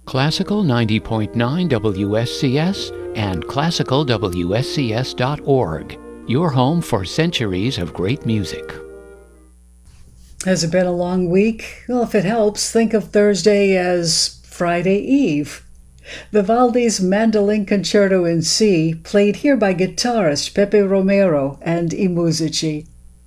Classical 90.9 WSCS and classicalwscs.org. Your home for centuries of great music. Has it been a long week? Well, if it helps, think of Thursday as Friday Eve. Vivaldi's Mandolin Concerto in C, played here by guitarist Pepe Romero and I Musici.